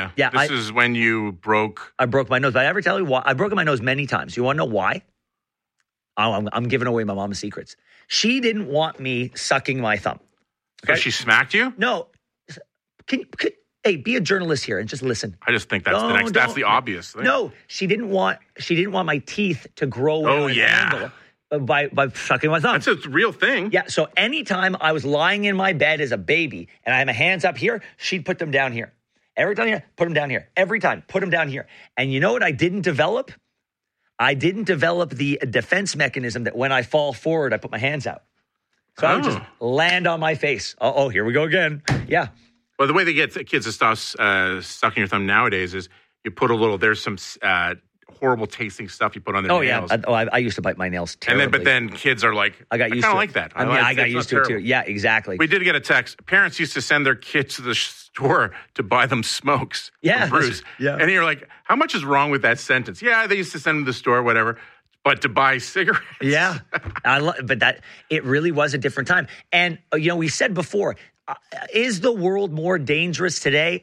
yeah. Yeah, This is when you broke. I broke my nose. But I ever tell you why? I've broken my nose many times. You want to know why? Oh, I'm giving away my mom's secrets. She didn't want me sucking my thumb. Okay? So she smacked you? No. Hey, be a journalist here and just listen. I just think that's that's the obvious thing. No, she didn't want my teeth to grow. Oh, yeah. By sucking my thumb. That's a real thing. Yeah, so anytime I was lying in my bed as a baby and I had my hands up here, she'd put them down here. Every time here, put them down here. Every time, put them down here. And you know what I didn't develop? I didn't develop the defense mechanism that when I fall forward, I put my hands out. So I would just land on my face. Oh, here we go again. Yeah. Well, the way they get kids to stop sucking your thumb nowadays is you put there's some horrible tasting stuff you put on their nails. Yeah. I used to bite my nails terribly. But then kids are like, I got used to it. I like that. I got used to it too. Yeah, exactly. We did get a text. Parents used to send their kids to the store to buy them smokes. Yeah. Bruce. Yeah. And you're like, how much is wrong with that sentence? Yeah, they used to send them to the store, whatever. But to buy cigarettes. Yeah. But it really was a different time. And, we said before, is the world more dangerous today?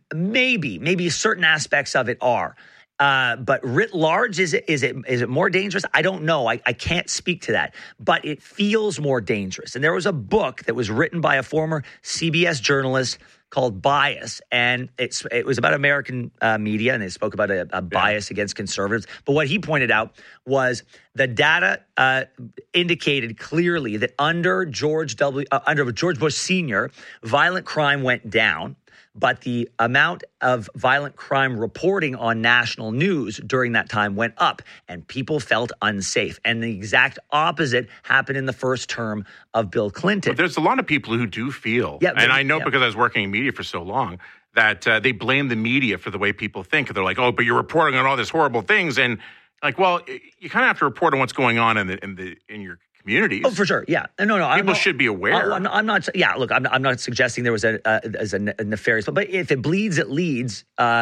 Maybe certain aspects of it are. But writ large, is it more dangerous? I don't know. I can't speak to that. But it feels more dangerous. And there was a book that was written by a former CBS journalist called Bias, and it was about American media, and they spoke about a bias against conservatives. But what he pointed out was the data indicated clearly that under George Bush Sr., violent crime went down. But the amount of violent crime reporting on national news during that time went up, and people felt unsafe. And the exact opposite happened in the first term of Bill Clinton. But there's a lot of people who do feel, and I know because I was working in media for so long, that they blame the media for the way people think. They're like, oh, but you're reporting on all these horrible things. And like, well, you kind of have to report on what's going on in your communities. Oh, for sure. Yeah. No. People should be aware. I'm not. Yeah. Look, I'm not suggesting there was a nefarious, but if it bleeds, it leads.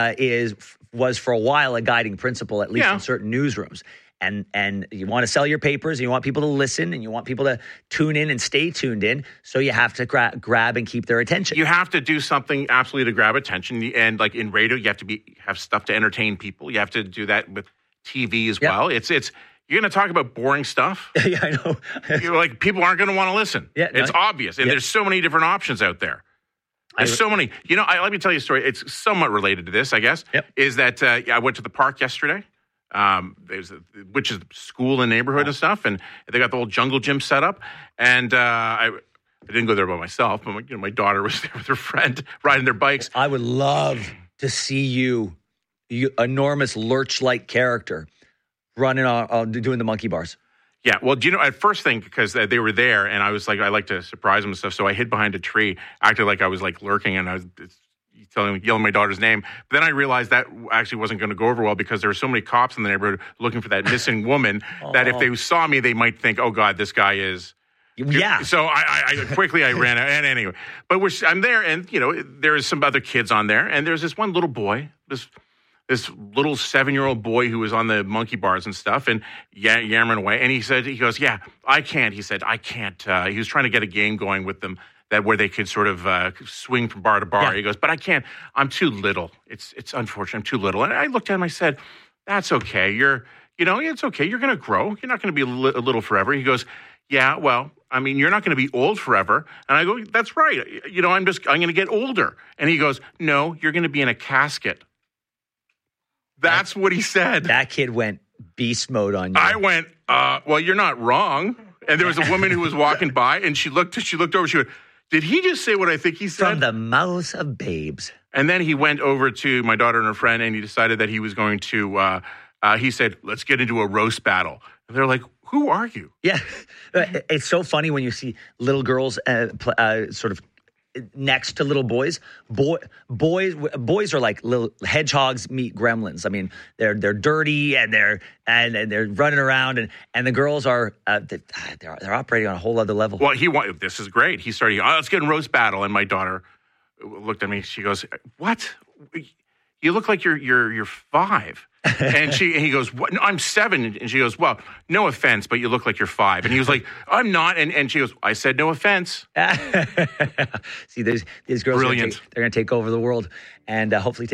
Was for a while a guiding principle, at least in certain newsrooms. And you want to sell your papers, and you want people to listen, and you want people to tune in and stay tuned in. So you have to grab and keep their attention. You have to do something absolutely to grab attention. And like in radio, you have to have stuff to entertain people. You have to do that with TV as well. It's. You're going to talk about boring stuff? Yeah, I know. You're like, people aren't going to want to listen. Yeah, it's obvious. And there's so many different options out there. There's so many. Let me tell you a story. It's somewhat related to this, I guess. Yep. Is that I went to the park yesterday, which is school and neighborhood and stuff. And they got the whole jungle gym set up. And I didn't go there by myself. But my daughter was there with her friend riding their bikes. I would love to see you enormous lurch-like character, running on doing the monkey bars. Yeah, well, at first thing, because they were there, and I was like, I like to surprise them and stuff, so I hid behind a tree, acted like I was like lurking, and I was yelling my daughter's name. But then I realized that actually wasn't going to go over well because there were so many cops in the neighborhood looking for that missing woman that if they saw me, they might think, oh, God, this guy is... Yeah. So I quickly ran out. And anyway, but I'm there, and, there's some other kids on there, and there's this one little boy, this little 7-year-old boy who was on the monkey bars and stuff and yammering away. And he goes, yeah, I can't. He said, I can't. He was trying to get a game going with them where they could sort of swing from bar to bar. Yeah. He goes, but I can't. I'm too little. It's unfortunate. I'm too little. And I looked at him, I said, that's okay. It's okay. You're going to grow. You're not going to be a little forever. He goes, yeah, well, I mean, you're not going to be old forever. And I go, that's right. I'm going to get older. And he goes, no, you're going to be in a casket. That's what he said. That kid went beast mode on you. I went, well, you're not wrong. And there was a woman who was walking by, and she looked over. She went, did he just say what I think he said? From the mouth of babes. And then he went over to my daughter and her friend, and he decided that he was going to, he said, let's get into a roast battle. And they're like, who are you? Yeah. It's so funny when you see little girls sort of next to little boys. Boys are like little hedgehogs meet gremlins. I mean, they're dirty and they're running around, and the girls are they're operating on a whole other level. Well, this is great. He started, let's get in roast battle, and my daughter looked at me. She goes, "What? You look like you're 5." And he goes, "What? No, I'm 7." And she goes, "Well, no offense, but you look like you're 5." And he was like, "I'm not." And she goes, "I said no offense." See, these girls, brilliant. They're going to take over the world, and hopefully.